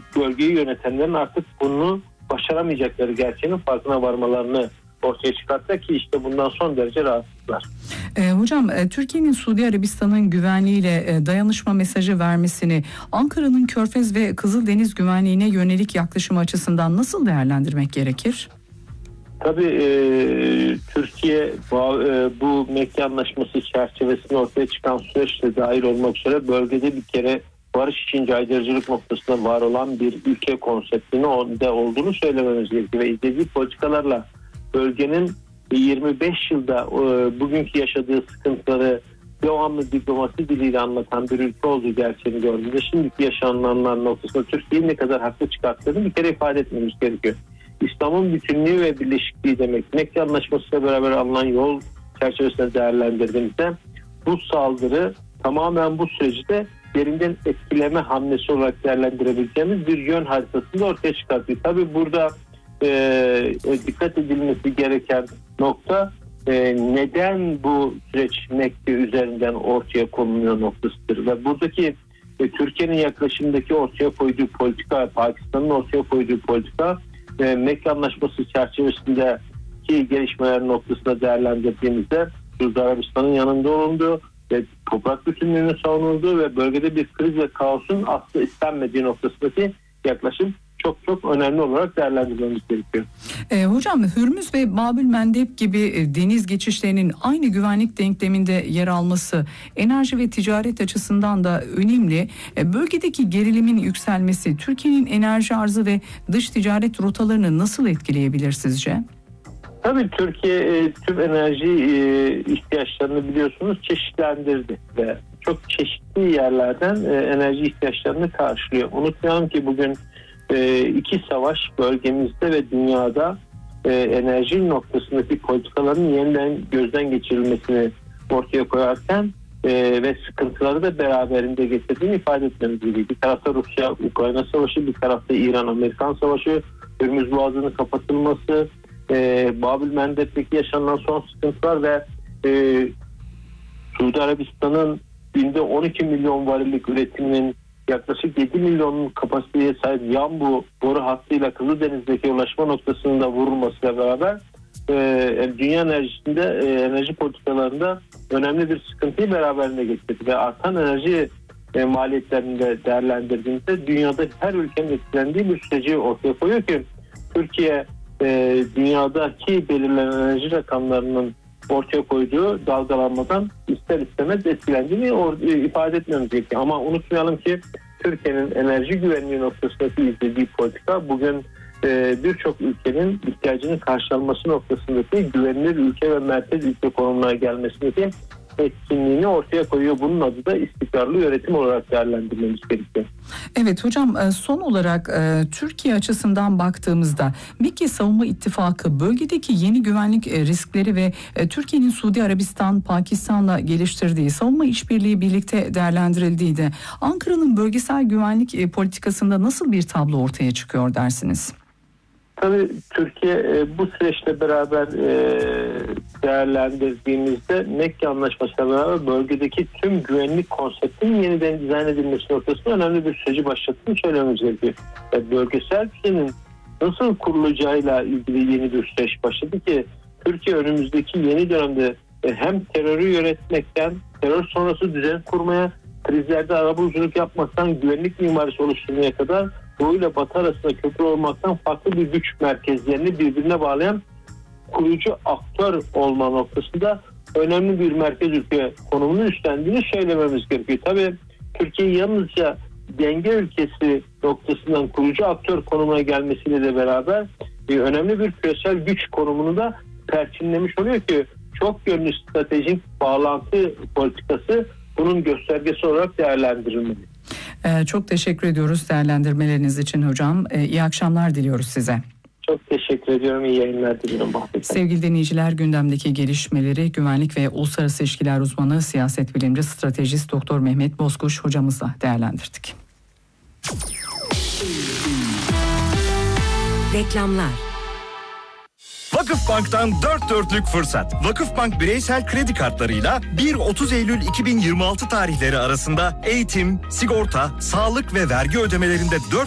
bölgeyi yönetenlerin artık bunu başaramayacakları gerçeğinin farkına varmalarını ortaya çıkarttı ki işte bundan son derece rahatsızlar. Hocam, Türkiye'nin Suudi Arabistan'ın güvenliğiyle dayanışma mesajı vermesini Ankara'nın Körfez ve Kızıldeniz güvenliğine yönelik yaklaşımı açısından nasıl değerlendirmek gerekir? Tabii Türkiye bu Mekke Anlaşması çerçevesinde ortaya çıkan süreçte dahil olmak üzere bölgede bir kere barış için caydırıcılık noktasında var olan bir ülke konseptinin onda olduğunu söylememiz gerekiyor. Ve izlediği politikalarla bölgenin 25 yılda bugünkü yaşadığı sıkıntıları devamlı diplomasi diliyle anlatan bir ülke olduğu gerçeğini gördüğümüzde şimdiki yaşananlar noktasında Türkiye'yi ne kadar haklı çıkarttığını bir kere ifade etmemiz gerekiyor. İslam'ın bütünlüğü ve birleşikliği demek. Mekke Anlaşması'yla beraber alınan yol çerçevesinde değerlendirdiğimizde bu saldırı tamamen bu süreci de derinden etkileme hamlesi olarak değerlendirebileceğimiz bir yön haritasını ortaya çıkartıyor. Tabii burada dikkat edilmesi gereken nokta neden bu süreç Mekke üzerinden ortaya konuluyor noktasıdır. Ve buradaki Türkiye'nin yaklaşımdaki ortaya koyduğu politika, Pakistan'ın ortaya koyduğu politika Mekke Anlaşması çerçevesindeki gelişmeler noktasında değerlendirdiğimizde Suudi Arabistan'ın yanında olunduğu ve toprak bütünlüğünün savunulduğu ve bölgede bir kriz ve kaosun asla istenmediği noktasındaki yaklaşım çok önemli olarak değerlendirmemiz gerekiyor. Hocam, Hürmüz ve Babül Mendeb gibi deniz geçişlerinin aynı güvenlik denkleminde yer alması enerji ve ticaret açısından da önemli. Bölgedeki gerilimin yükselmesi Türkiye'nin enerji arzı ve dış ticaret rotalarını nasıl etkileyebilir sizce? Tabii Türkiye tüm enerji ihtiyaçlarını biliyorsunuz çeşitlendirdi ve çok çeşitli yerlerden enerji ihtiyaçlarını karşılıyor. Unutmayalım ki bugün iki savaş bölgemizde ve dünyada enerji noktasındaki politikaların yeniden gözden geçirilmesini ortaya koyarken ve sıkıntıları da beraberinde getirdiğini ifade etmemiz gerekiyor. Bir tarafta Rusya-Ukrayna savaşı, bir tarafta İran-Amerikan savaşı, Hürmüz Boğazı'nın kapatılması, Babül Mendeb'deki yaşanan son sıkıntılar ve Suudi Arabistan'ın günde 12 milyon varillik üretiminin yaklaşık 7 milyon kapasiteye sahip Yanbu boru hattıyla Kızıldeniz'deki ulaşma noktasında vurulmasıyla beraber dünya enerjisinde enerji politikalarında önemli bir sıkıntıyı beraberinde getirdi ve artan enerji maliyetlerini de değerlendirdiğimizde dünyada her ülkenin etkilendiği bir süreci ortaya koyuyor ki Türkiye dünyadaki belirlenen enerji rakamlarının ortaya koyduğu dalgalanmadan ister istemez etkilendiğini ifade etmemiz gerekiyor. Ama unutmayalım ki Türkiye'nin enerji güvenliği noktasındaki izlediği politika bugün birçok ülkenin ihtiyacının karşılanması noktasındaki güvenilir ülke ve merkez ülke konumuna gelmesindeki etkinliğini ortaya koyuyor. Bunun adı da istikrarlı yönetim olarak değerlendirmemiz gerekiyor. Evet hocam, son olarak Türkiye açısından baktığımızda Mekke Savunma İttifakı bölgedeki yeni güvenlik riskleri ve Türkiye'nin Suudi Arabistan, Pakistan'la geliştirdiği savunma işbirliği birlikte değerlendirildiği de Ankara'nın bölgesel güvenlik politikasında nasıl bir tablo ortaya çıkıyor dersiniz? Tabii Türkiye bu süreçle beraber değerlendirdiğimizde Mekke Anlaşması'yla beraber bölgedeki tüm güvenlik konseptinin yeniden dizayn edilmesi noktasında önemli bir süreci başlattığını söylememiz gerekiyor. Bölgesel düzenin nasıl kurulacağıyla ilgili yeni bir süreç başladı ki Türkiye önümüzdeki yeni dönemde hem terörü yönetmekten, terör sonrası düzen kurmaya, krizlerde arabuluculuk yapmaktan, güvenlik mimarisi oluşturmaya kadar Doğu ile Batı arasında köprü olmaktan farklı bir güç merkezlerini birbirine bağlayan kurucu aktör olma noktasında önemli bir merkez ülke konumunu üstlendiğini söylememiz gerekiyor. Tabii Türkiye yalnızca denge ülkesi noktasından kurucu aktör konumuna gelmesiyle de beraber önemli bir küresel güç konumunu da perçinlemiş oluyor ki çok yönlü stratejik bağlantı politikası bunun göstergesi olarak değerlendirilmeli. Çok teşekkür ediyoruz değerlendirmeleriniz için hocam. İyi akşamlar diliyoruz size. Çok teşekkür ediyorum. İyi yayınlar diliyorum. Sevgili dinleyiciler, gündemdeki gelişmeleri güvenlik ve uluslararası ilişkiler uzmanı, siyaset bilimci, stratejist Doktor Mehmet Bozkuş hocamızla değerlendirdik. Reklamlar. Vakıfbank'tan 4 dörtlük fırsat. Vakıfbank bireysel kredi kartlarıyla 1-30 Eylül 2026 tarihleri arasında eğitim, sigorta, sağlık ve vergi ödemelerinde 4